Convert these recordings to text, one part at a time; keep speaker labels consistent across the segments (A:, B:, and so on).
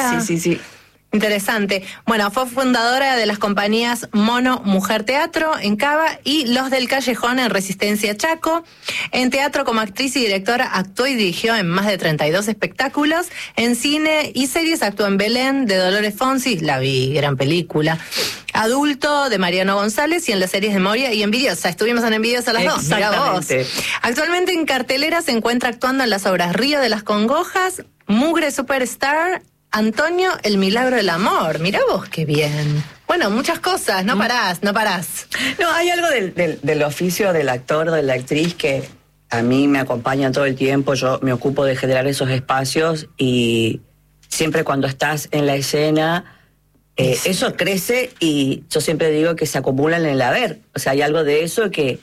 A: Mirá.
B: Sí.
A: Interesante. Bueno, fue fundadora de las compañías Mono Mujer Teatro en Cava y Los del Callejón en Resistencia Chaco. En teatro, como actriz y directora, actuó y dirigió en más de 32 espectáculos. En cine y series actuó en Belén, de Dolores Fonsi, la vi, gran película. Adulto, de Mariano González, y en las series de Moria y Envidiosa. Estuvimos en Envidiosa las dos. Mirá vos. Actualmente en cartelera se encuentra actuando en las obras Río de las Congojas, Mugre Superstar, Antonio, El Milagro del Amor. Mirá vos qué bien. Bueno, muchas cosas, no parás.
B: No, hay algo del oficio del actor, de la actriz, que a mí me acompaña todo el tiempo. Yo me ocupo de generar esos espacios y siempre cuando estás en la escena, eso crece, y yo siempre digo que se acumulan en el haber. O sea, hay algo de eso que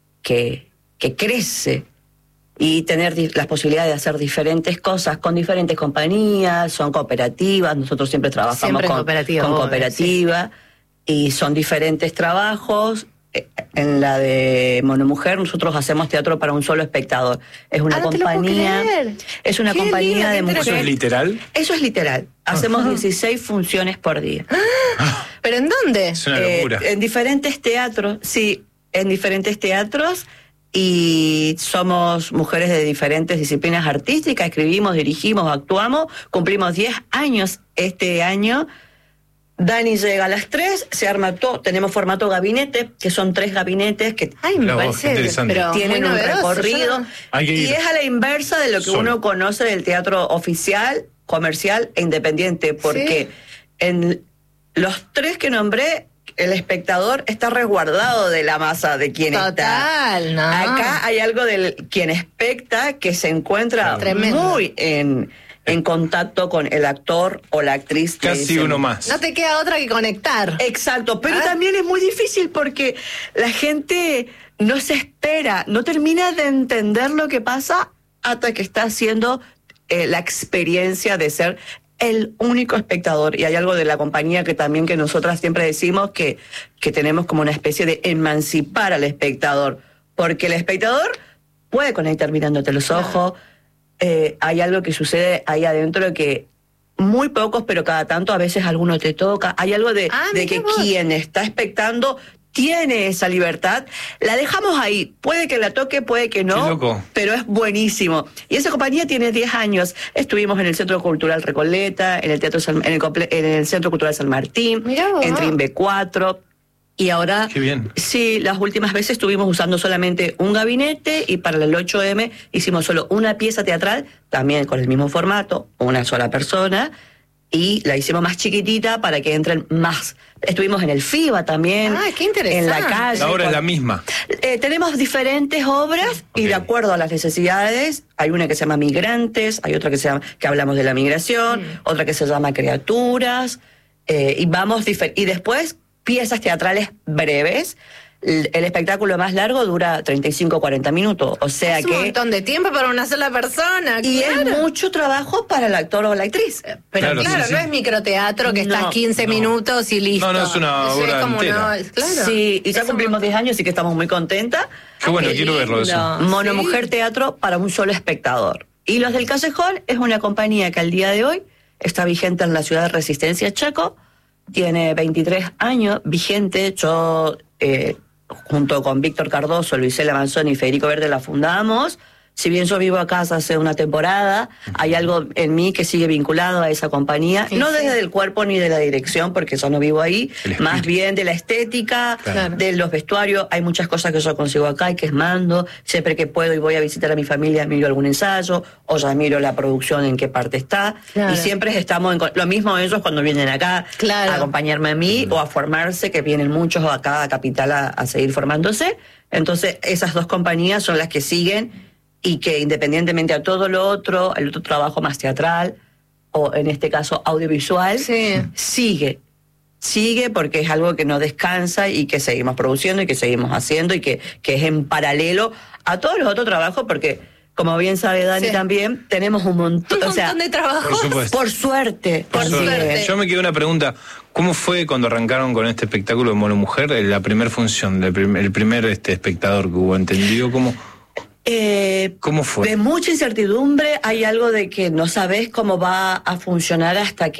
B: crece. Y tener las posibilidades de hacer diferentes cosas con diferentes compañías, son cooperativas, nosotros siempre trabajamos con cooperativa, y son diferentes trabajos. En la de Mono Mujer nosotros hacemos teatro para un solo espectador. Es una compañía, es una compañía de mujeres.
C: ¿Eso es literal?
B: Eso es literal. Hacemos 16 funciones por día.
A: ¿Pero en dónde?
C: Es una locura.
B: En diferentes teatros, sí, en diferentes teatros. Y somos mujeres de diferentes disciplinas artísticas, escribimos, dirigimos, actuamos, cumplimos 10 años este año. Dani llega a las 3, se arma todo, tenemos formato gabinete, que son 3 gabinetes que
A: me parece, pero
B: tienen un recorrido.
C: Y
B: es a la inversa de lo que uno conoce del teatro oficial, comercial e independiente, porque en los 3 que nombré, el espectador está resguardado de la masa de quien está.
A: No.
B: Acá hay algo del quien especta que se encuentra muy en contacto con el actor o la actriz.
C: Casi uno más.
A: No te queda otra que conectar.
B: Exacto, pero también es muy difícil porque la gente no se espera, no termina de entender lo que pasa hasta que está haciendo la experiencia de ser el único espectador. Y hay algo de la compañía que también que nosotras siempre decimos que tenemos como una especie de emancipar al espectador, porque el espectador puede conectar mirándote los ojos. Hay algo que sucede ahí adentro que muy pocos, pero cada tanto a veces alguno te toca. Hay algo de que quien está expectando tiene esa libertad, la dejamos ahí, puede que la toque, puede que no, pero es buenísimo. Y esa compañía tiene 10 años. Estuvimos en el Centro Cultural Recoleta, en el Centro Cultural San Martín, en Trimbe 4, y ahora, sí, las últimas veces estuvimos usando solamente un gabinete, y para el 8M hicimos solo una pieza teatral, también con el mismo formato, una sola persona, y la hicimos más chiquitita para que entren más. Estuvimos en el FIBA también.
A: Qué interesante.
B: En la calle.
C: La obra es la misma.
B: Tenemos diferentes obras y de acuerdo a las necesidades, hay una que se llama Migrantes, hay otra que hablamos de la migración, otra que se llama Criaturas, y después piezas teatrales breves. El espectáculo más largo dura 35-40 minutos, o sea
A: es un montón de tiempo para una sola persona.
B: Y es mucho trabajo para el actor o la actriz.
A: Pero no es microteatro que estás 15 minutos y listo.
C: No, es una obra entera.
B: Sí, y ya cumplimos 10 años, así que estamos muy contentas.
C: Qué bueno, quiero verlo eso.
B: Mono Mujer Teatro para un solo espectador. Y Los del Callejón es una compañía que al día de hoy está vigente en la ciudad de Resistencia Chaco, tiene 23 años vigente. Yo junto con Víctor Cardoso, Luisela Manzoni y Federico Verde la fundamos. Si bien yo vivo acá hace una temporada, hay algo en mí que sigue vinculado a esa compañía, no desde el cuerpo ni de la dirección, porque yo no vivo ahí, más bien de la estética, de los vestuarios. Hay muchas cosas que yo consigo acá y que es mando. Siempre que puedo y voy a visitar a mi familia, miro algún ensayo, o ya miro la producción en qué parte está. Y siempre estamos lo mismo ellos cuando vienen acá a acompañarme a mí o a formarse, que vienen muchos acá a Capital a seguir formándose. Entonces esas dos compañías son las que siguen, y que independientemente a todo lo otro, el otro trabajo más teatral, o en este caso audiovisual, sigue porque es algo que no descansa y que seguimos produciendo y que seguimos haciendo y que es en paralelo a todos los otros trabajos, porque como bien sabe Dani también, tenemos un montón
A: de trabajos.
B: Por suerte.
C: Yo me quedé una pregunta. ¿Cómo fue cuando arrancaron con este espectáculo de Mono Mujer, la primera función, el primer espectador que hubo? ¿Entendido cómo fue?
B: De mucha incertidumbre, hay algo de que no sabes cómo va a funcionar hasta que